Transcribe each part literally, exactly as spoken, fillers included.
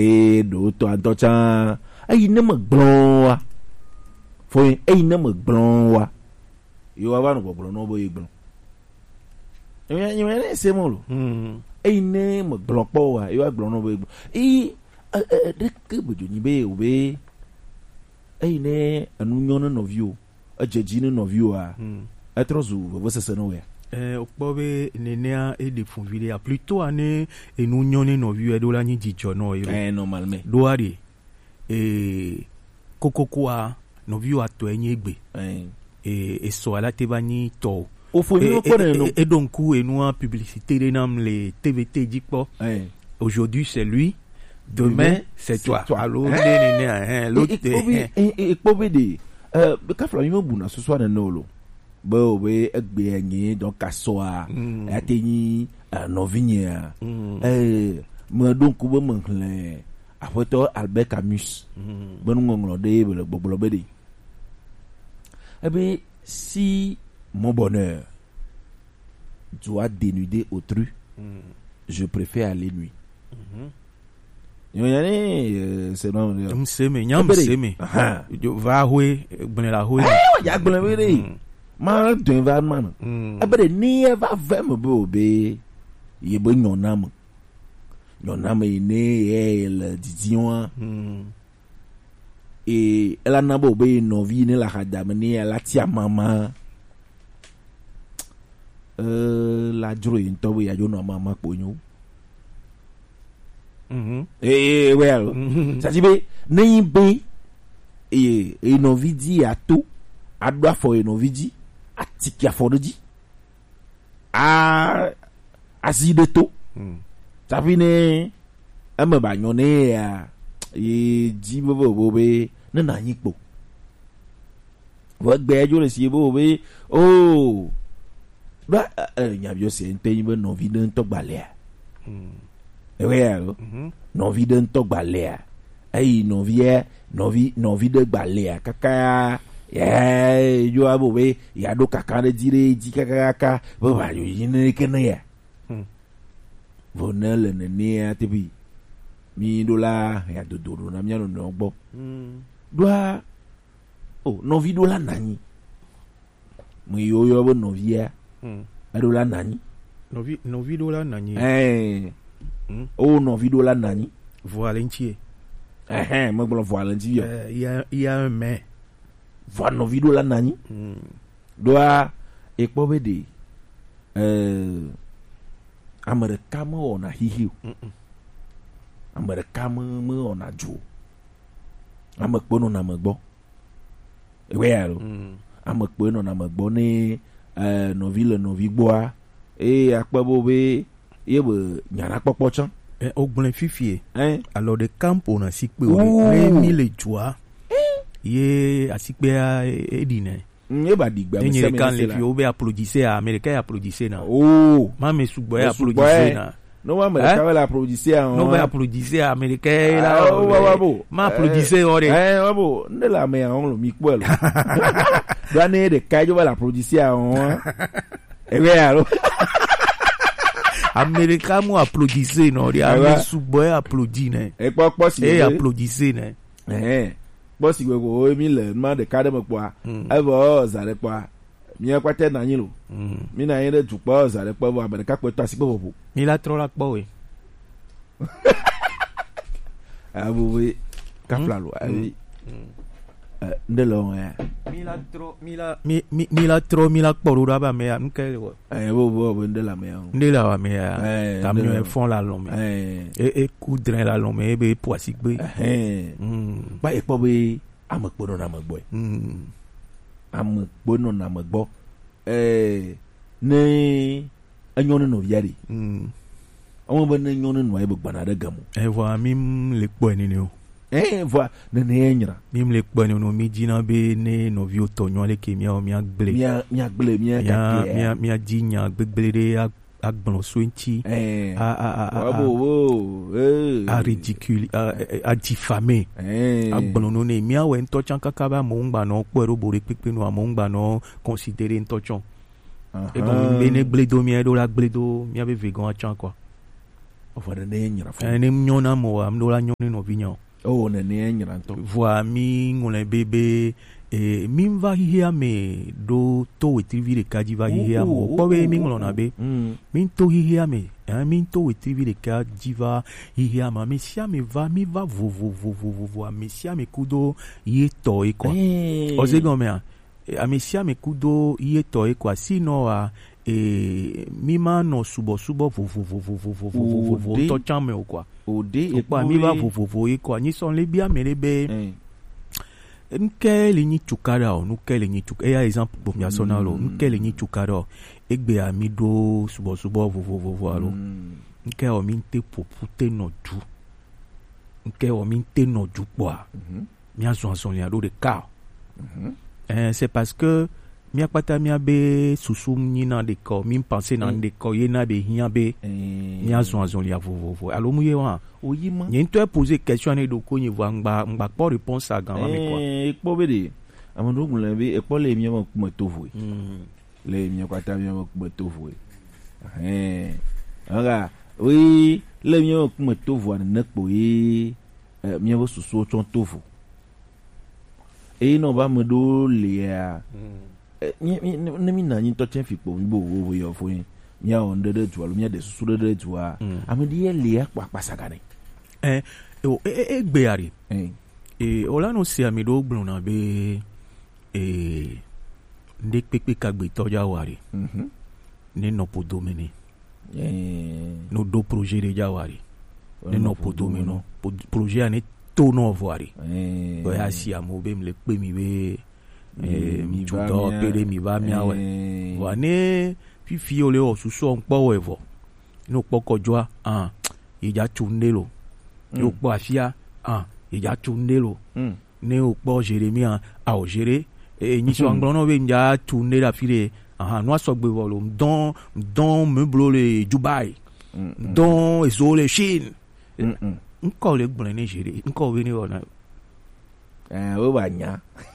e do to antocha ai ne me gbon wa foi ai ne me gbon wa yo wa no gbon no bo e gbon yo yo ne se mo lo ai ne me gbon po wa yo gbon no bo e gbon e de ke bo ni be o be ai ne anu nyono no view a jeji no view a etrozu você se no ya eh okpobe nenea e de fonville a plutôt ane e nu nyone no view e do la ni dijo no iro eh normalement do ari e kokokwa no view ato enye gbe eh e e so ala te bani to o fo mi ko ne no et donc e nu a publicité de nam les T V T dikpo eh aujourd'hui c'est lui demain c'est toi allo nenea hein l'autre e okpobe de euh ka fla mi mo bu na so so na no lo bo we egbe enyi don kasoa atenyi novinia eh mo don ku bo mo nle afoto Albert Camus bon ngonglo de le gbogbo be de eh ben si mon bonheur doit dénuder autrui je préfère aller nuit yo yani c'est non on sait mais nyam sait mais va houé gbon la houé eh ya gbon be de ma do environment abere ni e va vem bo be ye bo nyonam nyonam ni e le didion e ela na bo be no vi ni la hadam ni la tia mama euh la juro into bo ya jo no mama ponyo mhm eh well ça dit be ni be e e no vidi ato adwa fo e no vidi atiki afọdụji a aside to tapi ne ameba nyo ne ya e ji bobo bobe ne na yin po wo gbe jo le si bobo o ba nya bio se nte yin be no vi de to gbale a e we ya no vi de to gbale a ai no vi e no vi no vi de gbale a kaka yeah yo abo we ya do kaka de dire ji kaka kaka bo ba yo yin ke na ya vonel ne ni atibi mi do la ya do do na mi no no gbo doa oh no vi do la nani mo yo yo bo no vi ya do la nani no vi no vi do la nani eh oh no vi do la nani Valentier eh eh mo gbo Valentier il y a il y a un mais voir nos vidéos là nani doit et pobe de euh America mo na hihi America mo na jo amekpo no na megbo e we ya lo amekpo no na megbo ni euh no ville no vigboa e apobo be e be nyara popo chan e ogbon fifie hein alors de camp on a sikpe o mi le joa ye asikpe a edine e ba digba me se kan le fi o be applaudisser a américain applaudisser na oh ma me sugbo e applaudisser na no ma américain va applaudisser no be applaudisser a américain la ma applaudisser ore eh wabo nde la me on lo mi po lo do ne de ka jo va applaudisser on e we alo américain mo applaudisser no ri a me sugbo e applaudi ne e popo si e applaudisser ne eh bosi we go mi le ma de ka de mo po a e bo za le po a mi e kwate na yin lo mi na yin de ju po za le po bo America pe to asipo bo mi la tro la po we abu we ka flalo ai nde lo ya mi la tro mi la mi mi la tro mi la po ro ba me nke wo eh bo bo bo nde la me nde la wa me ya camion e fond la long eh e coudrin la long me be po asigbe eh ba e po be amekpo no na megbo mm amekpo no na megbo eh ne anyon no viari mm on ba ne nyon no e be gbana de gamu e vo mi le po ni ni o eh vo ne ne nyra mi le po ni no mi jina be ne no vi o to nyon le ke mi o mi agble mi mi agble mi ka mi mi mi jinya gbegble de agbon so nti eh a a a a bo eh a ridicule a diffamer eh agbon no ne mi awe nto chan kaka ba mo ngba no po ero bore pepe no mo ngba no considérer nto chan e kon me ne bledo mi e do la bledo mi ave vegan a chan quoi Enfin, nene nyra fo. Ne nyona mo am do la nyoni no vinyo. Oh, nene nyra to. Voa mi ngole bebe e mi va hia me do to wetrivi de kaji va hia mo. Ko be mi ngolona be. Mi to hia me. Eh mi to wetrivi de kaji va hia ma mi sia me va mi va vo vo vo vo vo vo mi sia me kudo ye to e kwa. O se go me a. A mi sia me kudo ye to e kwa sino a e mi ma no subo subo vo vo vo vo vo vo vo vo to chame o kwa. O de e kwa mi va vo vo vo e kwa ni son le bia me le be. Nke le ni tukara o nuke le ni tukara. E a exemple pour mi asona lo nke le ni tukara egbe a mi do subo subo vo vo vo vo alo. Nke o mi te popute no ju. Nke o mi te no ju kwa. Mi aso aso ni ado de ka. Eh, c'est parce que mi akpata mi abe susu ni na de ko mi pense na de ko ye na be hian be mi azon azon lia vo vo vo alo mu ye wa o yi ma yen to poser question ne do ko ni vo ngba ngba po réponse a gan ma mi quoi eh po be de amando gun be e po le mi mo kuma to vo le mi akpata mi mo kuma to vo eh aga oui le mi mo kuma to vo na po yi mi mo susu ton to vo e no ba me do le a ni ni mi na ni to chen fi po mi bo wo yo fo yin mi a on de de tu alo mi a de susu de de tu a ami di e le pa pasaka ni eh o e e gbe ari eh e o la no se ami do gbon na be e de pepe ka gbe to ja wari mhm ni no po domini eh no do projet de ja wari ni no po domino projet ani to no voari eh o ya si amo be mi le pe mi be eh mi judo pere mi va mi awe wa ne fifi ole o susu on po evo no poko joa ah ija tunelo yo po afia ah ija tunelo ne o po Jeremia a o jere e ni so anglon no be nja tunela file ah no so gbe volo don don meublo le Dubai don ezole Chine nko le gbon ni jere nko we ni ona eh o ba nya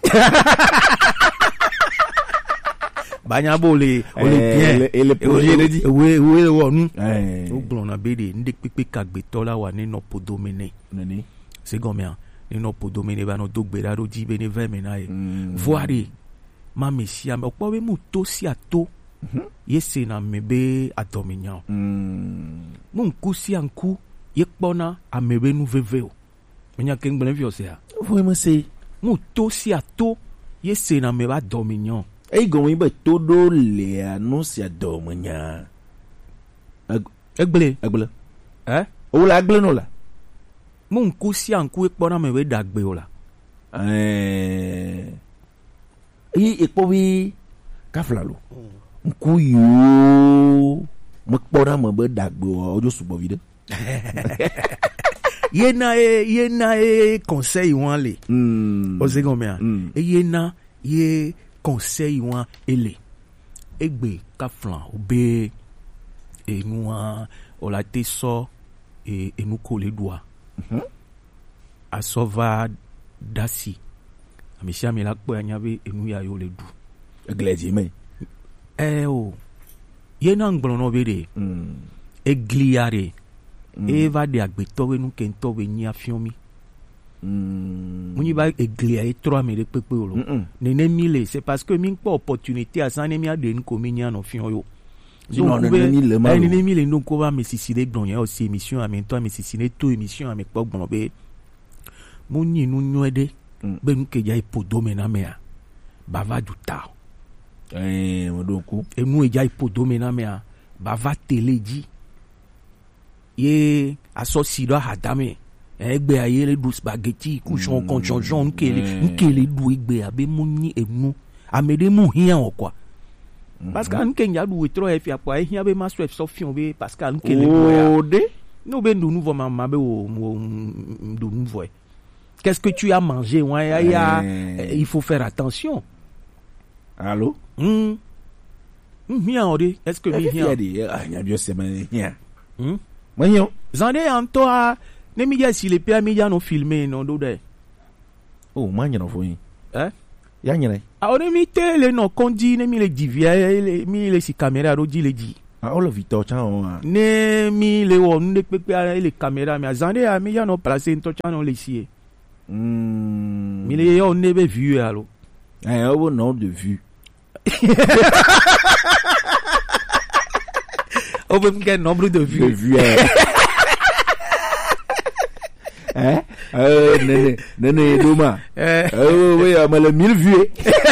banya bole ole bien et le projet le dit we we wonu eh o gbon na be de nde pepe kagbe to la wa ni no podomene nani c'est combien ni no podomene ba no dogbe da do ji be ni vingt mena e voire ma mesia me opo we mu to si ato yese na mebe adominya mu nku si anku yekpona amebe nu veveo menya ken gbon vi osea vous me c'est mu to si ato yese na meba dominion e go mi be to do le anu si adomnya egbele egbele eh o la egbele no la mu nku si anku yekpona mebe dagbe o la eh yi ekpo bi kaflalo nku yo mo kpona mebe dagbe o ojo subo vide yena e yena e conseil wan le mm o se gomia mm. e yena ye conseil wan ele egbe kaflan obe e nua o la te so e enu ko le doa mhm asova dasi amisia mi la po anya be enu ya yo le du eglezi me eh o yena ngbon no be de mm egliare Mm. E va de agbetowe nu kentowe ni afiomi mm. Muni ba eglia e trois mille pepe olo ne ne mille c'est parce que min pas opportunité à ça ne mi a de nko mi ni no fion yo donc ne mille ma ne mille donc ko va me sisile gbon ya aussi émission en même temps me sisile tout émission avec pas gbon be muni nu nwede be nu ke ja ipodo na mea bava du ta eh modoko e nu e ja ipodo na mea bava teleji ye associe do hadame egbe aye le du spaghetti couchon conjonjon nkele nkele du egbe abe muni enu amede mu hian o kwa parce que nke nya du etro e fi apo e hian be ma so so fion be parce que nkele du ya de no be du nouveau mama be o du nouveau qu'est-ce que tu as mangé ouais ya ya il faut faire attention allô hum hian o de est-ce que mi hian ah nya bio se me hian hum Manyo zande antoa ne mi ya si le pia mi ya no filmer no do de oh manya no foyin eh ya nyere a o ne mi tele no kondi ne mi le divia mi le si camera ro di le di Ah, on le vit torchant. Ne mi le wo ne pepe les caméras mais azande a mi ya no placer une torchant on les sié. Hmm. Mi le yo ne be vu alors. Eh, au nom de vue. On veut quel nombre de vues. De vues. Hein? Euh, nene, nene, Doma. Euh, oui, mais le mille vues.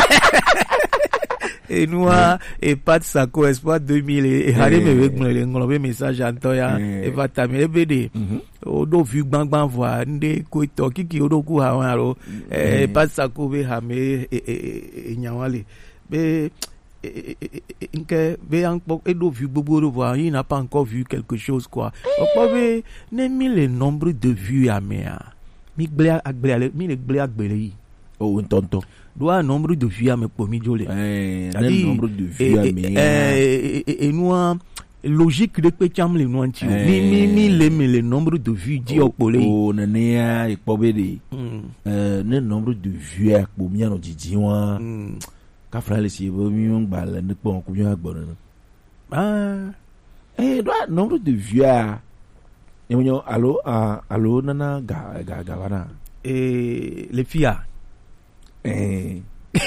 Et nous, et pas de ça correspond deux mille et Harry me veut me l'envoyer message à Antoya et va t'amener B D. O do vu bang bang voix, nde ko to kiki o do ku ha wan ro. Eh, pas ça ko be ha me e nyawale. Be que et do vu bobo de voir, il n'a pas encore vu quelque chose quoi. Donc be ne mi le nombre de vues à mea. Mi gblea agblea mi le gblea agbele. Oh, un tonton. Doit un nombre de vues à me pomi jole. Eh, un nombre de vues à mea. Et nous logique de petcham le nous anti. Mi mi mi le mi le nombre de vues dit au pole. Oh, nene e pobede. Euh, le nombre de vues à pomi no didi wa. Ka frale si bo mi on gbal ne pon ku yo agbo no. Ah. Eh, doit nombre de vues à. Et on allo allo nana ga ga ga wana. Et les filles. Eh.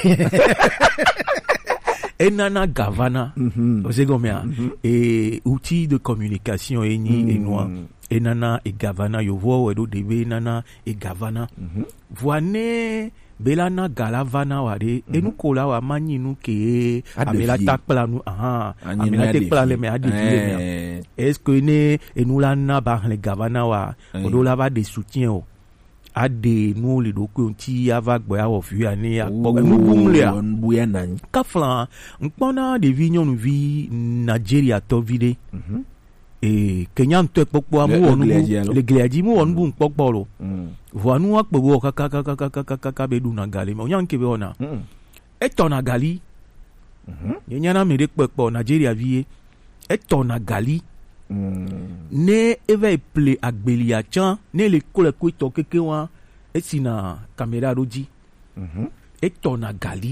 Et nana gavana, vous savez combien? Et outils de communication et ni et noir. Et nana et gavana, yo vois ou debe nana et gavana. Voine belana galavana wade. Et nous kola wa mani nous ke amela takpla nous ah amela takpla le me adi le. Est-ce que ne et nous la na ba le gavana wa odo la ba de soutien. Ade nous les documents avec boya of you ani a nous boum le a boya nani kaflan nkpona de vignon nous vi Nigeria to vide et Kenya to popo amu onu le gladi mu onu bu popo lo vo nu akpobo kaka kaka kaka kaka be du na gali mo yan ke be ona e to na gali yenya na me de popo Nigeria vie e to na gali ne eve ple agbelia chan ne le kole kwito keke wa esina caméra roji et ton na gali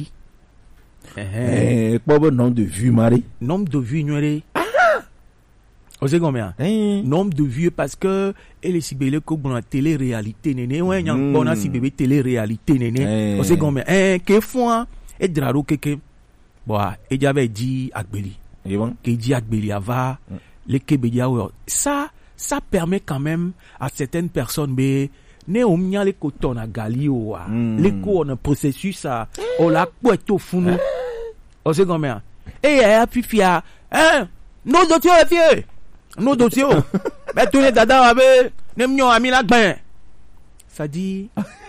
eh pobo nombre de vues mari nombre de vues nuere on sait combien nombre de vues parce que elle est si belle ko bon télé réalité nene ouais nyang bona si bébé télé réalité nene on sait combien eh que fois et draro keke bon et j'avais dit agbeli et bon que dit agbeli ava les Kébédia, ça, ça permet quand même à certaines personnes, mais ne omnia les cotons à Galio, les co on a processus ça, on l'a poète au fond, on sait combien. Et à Fifia, hein, nos dossiers, vieux, nos dossiers, mais tous les dada avec, n'aimions ami la bain. Ça dit,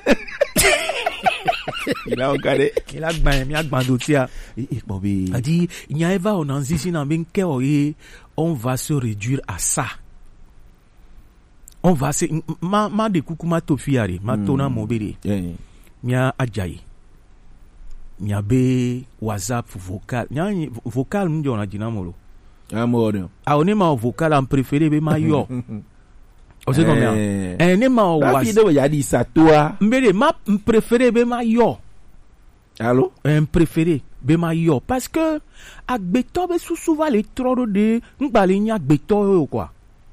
il a regardé, il a bain, il a bain dossier. Ça dit, il y a Eva, on en dit si n'en bien qu'est on va se réduire à ça. On va se ma ma de kukuma to fiare ma tona mobile. Mia ajayi. Mia be WhatsApp vocal. Mia vocal m'jo na dinamolo. Ah mo. Ah on est ma vocal en préféré be ma yo. On sait combien. Eh ne ma WhatsApp. Ba fi de ya di sa toi. Mbele ma préféré be ma yo. Allô? Un préféré be ma yo parce que agbeto be souvent les trop de ngbale nya agbeto quoi.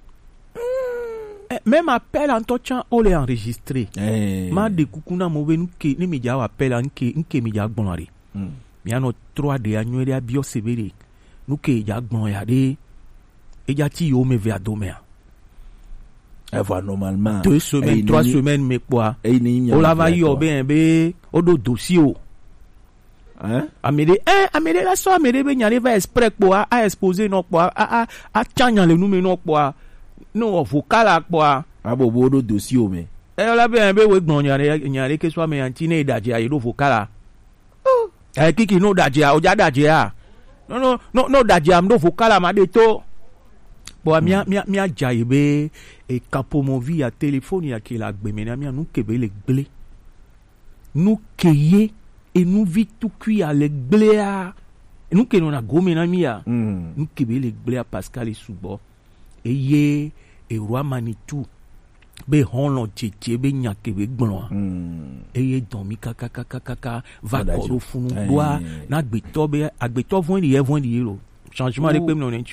Même appel en touchant on les enregistré. Ma de kukuna mo be nke ni mi ja appel nke nke mi ja gbonare. Mi ano trois de annuel bio severe. Nuke ja gbon ya de e ja ti yo me ve adomea. Elle va normalement deux semaines, trois semaines mais quoi. On la va yo ben be o do dossier. Hein? Amede, hein, amede la so amede be nyale va exprès quoi, a exposer non quoi, a a a chanya le nume non quoi. Non vocal quoi. A bobo do dossier o me. Eh la be be we gbon nyale nyale ke so me antine daje a do vocal. Oh. Eh kiki no daje a o ja daje a. No no no no daje am do vocal ma de to. Bo mia mia mia jaibe e kapo mo via téléphone ya ki la gbe me na mia nu kebe le gble. Nu keye et nous vit tout cuit à l'égléa. Et nous qui nous a gommé na mia. Nous qui be l'égléa Pascal et Soubo. Et yé et roi Manitou. Be honlo tchétché be nyake be gbloa. Et yé domi kaka kaka kaka va koro funu doa na agbeto be agbeto voin di voin di lo. Changement de pem non entio lo.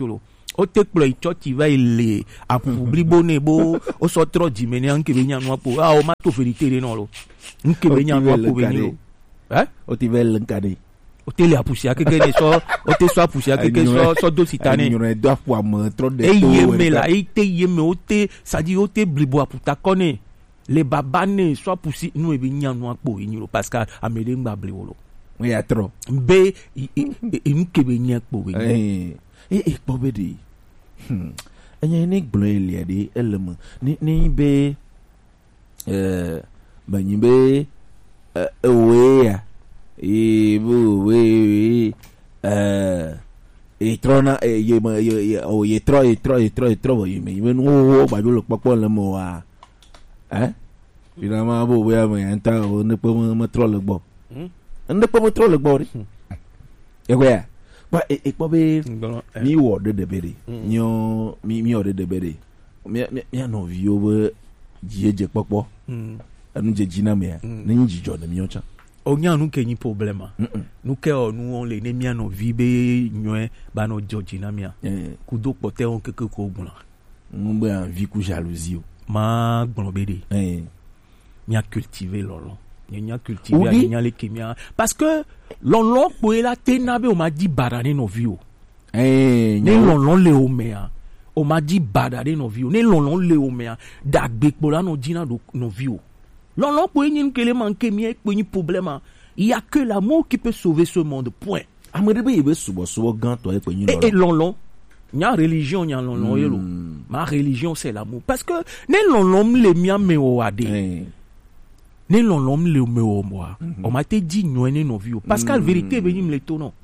o te kplɔ yi tsɔtsi va yi le aƒu blibo ne bo o sɔ trɔ dzime ne nke be nyanu aƒo ah o ma to verite de nɔ lo nke be nyanu aƒo be ni o ɛ o ti bɛ lɛnka de o te le apusia keke ne sɔ o te sɔ apusia keke sɔ sɔ do sita ne ɛnyɔrɔ do aƒu ame trɔ de to eye me la eye te ye me o te sadi o te blibo aputa kɔ ne le baba ne sɔ apusi nu ebe nyanu akpo yi ni lo parce que ame de ŋgba blibo lo o ya trɔ be enu ke be nya akpo be ni e e kpɔ be de ɛnyɛ ne gblɔ elia de ele me ni ni be ɛɛ banyi be ewoe ya e bo we ɛɛ e trɔ na e ye me ye o ye trɔ ye trɔ ye trɔ ye trɔ ye me ye nu wo gbadzo le kpɔkpɔ le me wa ɛ finalement bo we ame ya nta o ne kpɔ me me trɔ le gbɔ ne kpɔ me trɔ le gbɔ de e ko ya ba e e kpɔ be mi wɔ de de be de nyo mi mi wɔ de de be de mi mi mi anɔ viwo be dzi dze kpɔkpɔ enu dze dzi na me ne nyi dzidzɔ ne mi otsa o nya nu ke nyi problème nu ke o nu on le ne mi anɔ vi be nyoe ba no dzi na mia kudo kpɔtɛ on keke ko gbɔna mu be envie ku jalousie o ma gbɔn be de mi a cultiver lolo mi a cultiver mi a le kemia parce que lɔlɔ kpoe la te na be o ma di bara ne nɔvi o ne lɔlɔ le o mea o ma di bara ne nɔvi o ne lɔlɔ le o mea dagbe kpo la no dina do nɔvi o lɔlɔ kpoe nyi nkele man ke mi ekpo nyi problème il y a que l'amour qui peut sauver ce monde point ame de be ye be subo subo gan to ekpo nyi lɔlɔ et lɔlɔ nya religion nya lɔlɔ yelo ma religion c'est l'amour parce que ne lɔlɔ le mia me o ade ne lɔlɔm le me o moi o ma te di nyoe ne novi o parce que la vérité be ni me le to non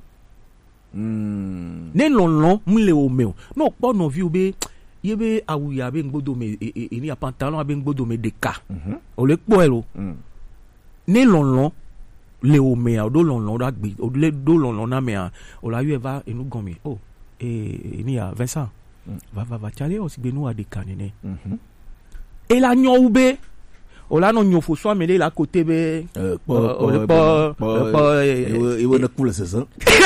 ne lɔlɔm le o me o no kpɔ novi o be ye be awu ya be ngbodo me e ni pantalon be ngbodo me de ka o le kpɔ elo ne lɔlɔm le o me o do lɔlɔm da gbe o le do lɔlɔm na me a o la yo va enu gomi oh e ni a Vincent va va va chale o si be nu a de ka ne e la nyo be o la no nyofo so amele la côté be o le po po e wo na kula sesa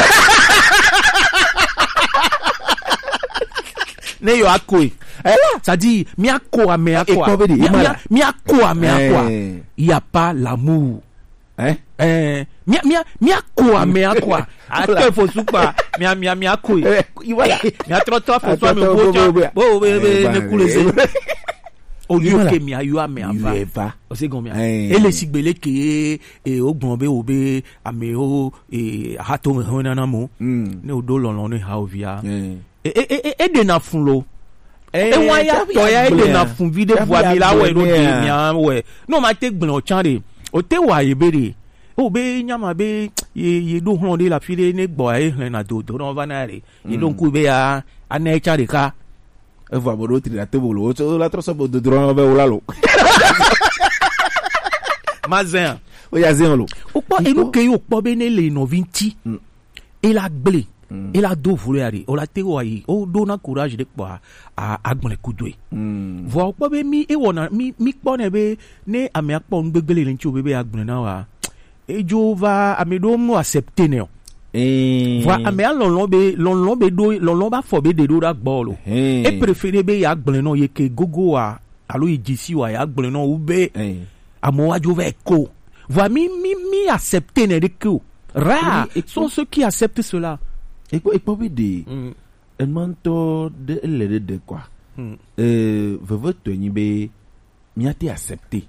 ne yo akoi ça dit mi ako a me ako mi ako a me ako il y a pas l'amour hein eh mi mi mi ako a me ako a que faut soupa mi mi mi ako voilà mi a trop trop faut so me bo bo be ne kula sesa o lieu que mi ayo ame ava o se gon mi e le sigbele ke e o gbon be o be ame o e hato me hona na mo ne o do lolon ne ha ovia e e e de na fun lo e wa ya to ya e de na fun vide vo mi la we no de mi a we no ma te gbon o chan de o te wa ye bere o be nyama be ye ye do hon de la fide ne gbo e hlen na do do no va na re ye don ku be ya ana e chan de ka e va bodo tri la tebolo o la trosa bodo drone be wala lo mazen o ya zen lo o po enu ke yo po be ne le no vinti e la gble e la do vulu ari o la te o ayi o do na courage de po a agbon kudwe vo po be mi e wona mi mi po ne be ne ame akpo ngbegbele le nti o be be agbon na wa e jo va ame do mo accepter ne Eh, voilà, mais l'on be l'on be do l'on ba fo be de do da gbolo e préféré be ya gblen no ye ke gogo a alo ijisi wa ya gblen no ube amo wa jo ve ko voilà mi mi mi accepter ne de ko rare sont ceux qui acceptent cela et quoi et pas be de un manto de le de quoi euh veut te ni be mi a te accepter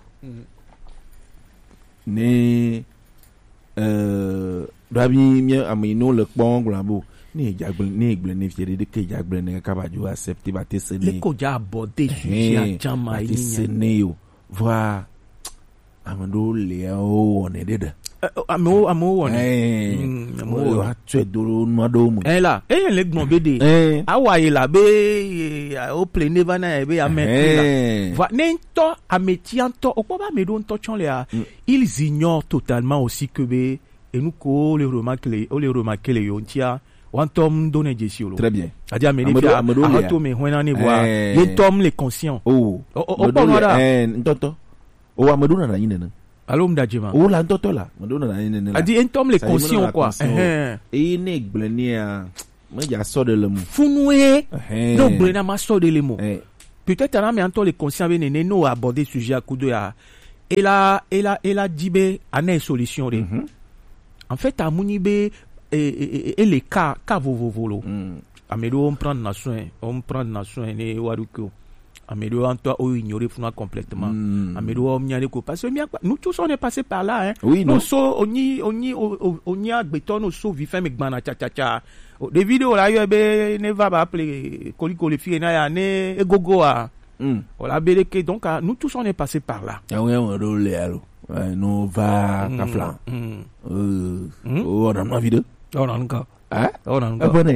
ne euh Dabi mi amino le kpong labo ni jagble ni gble ni fiere de ke jagble ne ka ba jo accepter ba te sene le ko ja aborder sujet a chama ni sene yo voi amando le o one de de amo amo one amo ha tue do no do mu eh la eh le gbon bede awa ye la be o plane va na be amen voi ne to ametianto opo ba me do nto chon le a ils ignorent totalement aussi que be et nous ko le remarque les o le remarque les yontia wan tom donner jesio lo très bien adia me ni a to me hwena ni boa ye tom les conscients oh o po nora eh ntoto o wa meduna na yine na alo mdajema o la ntoto la meduna na yine na adi en tom les conscients quoi eh e ne gblenia Mais il y a ça de le mot. Funoué. Eh. Non, Brena m'a sorti les mots. Eh. Peut-être à mais entend les conscients venir nous aborder ce sujet à coup de ya. Et là, et là, et là, Dibé, a une solution. Mhm. En fait, à Mounibé, et, et, et les cas, cas vovovolo. Mm. Amédo, on prend na soin, on prend na soin, et waruko. Amédo, en toi, on ignore Funa complètement. Mm. Amédo, on y a parce que nous tous, on est passé par là, hein. Oui, non. Nous, so, on y, on y, on y a béton, nous, so, vifin, mais gbana, tcha, tcha, tcha. Des vidéos là, il y a ne va pas appeler Koliko les filles, na ne e gogo a. On l'a belé donc nous tous on est passé par là. Ah oui, on roule alors. Nous va kafla. Euh, on a ma vidéo. On a encore. Hein? On a encore. Abonné.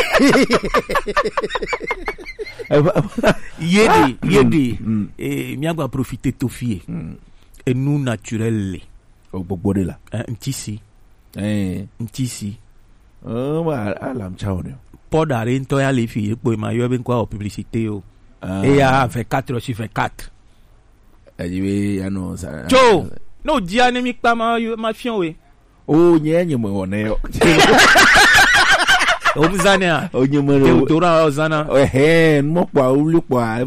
Yédi, yédi. Et mi a profiter to fier. Et nous naturel. Au bobo de là. Un petit si. Eh, un petit si. Oh, bah, alam chao. Pas d'arrêt, toi, à les filles, pour ma yeux, quoi, en publicité. Et à vingt-quatre sur vingt-quatre. Eh, oui, ah non, ça. Joe! Non, dianémique, pas ma, ma fille, oui. Oh, n'y a n'y a moi, on est. Oh, vous en êtes. Oh, n'y a moi, Théodora, Zana. Eh, moi, quoi, ou le quoi.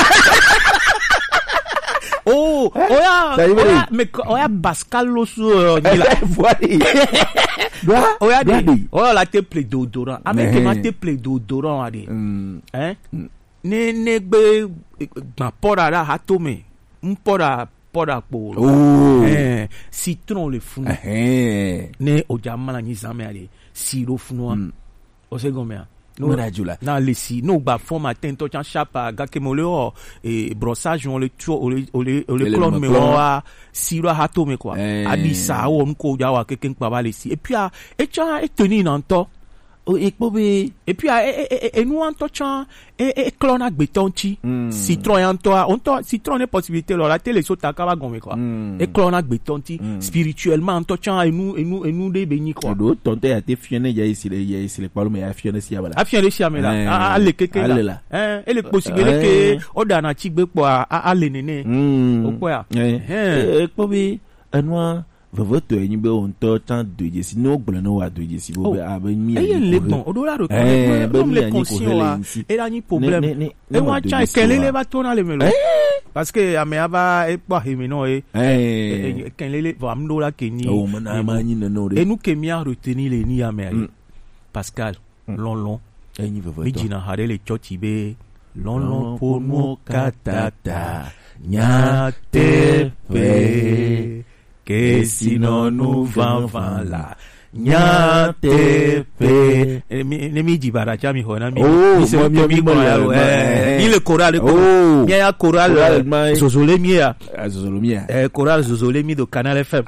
Oh, oya, mais oya Pascal Losu, voilà. Oya di, oya la te ple d'odorant. Avec que ma te ple d'odorant ade. Hein? Ne ne be ma pora la hatome, un pora pora po. Oh. Eh, citron le fou. Eh. Ne ojama la nizame ade, siro fou. O se gomea. No radula. Na les si no ba forme matin to chan chapa ga ke moleo et brossage on le tu on le on le on le clone me wa siro hato me quoi abisa o nko ja wa keken pa ba les si et puis a et chan et tenir nan to et et puis a et nous en to chan et et clone ak beton ti citron en to on to citron est possibilité là la télé sota ka ba gome quoi et clone ak beton ti spirituellement en to chan et nous et nous et nous de béni quoi do tonte a te fione ya ici les ya ici les parle mais a fione si abala a fione si amela a le keke là hein et le possibilité que o dana ti gbe po a a le nene o po ya eh po bi anwa vavo to yin be on to tan doje si no gbolo no wa doje si bo be a be mi e le bon o do la reconnaître comme les conscients et là ni problème e wa cha kelele ba to na le melo parce que ame aba e po himi no e eh kelele va mdo la keni o mana ma ni no et nous que mi a retenir les ni ame Pascal long long e ni vavo mi jina hare le chochi be long long po mo katata nya te pe que sinon nous van van là nya te pe ne mi jibara cha mi hona mi oh mi se mi ko ya ni le choral ko mi ya choral zozole mi ya zozole mi ya eh choral zozole mi do Canal F M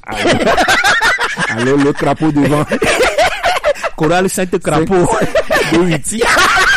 alors le crapaud devant choral sainte crapaud de huit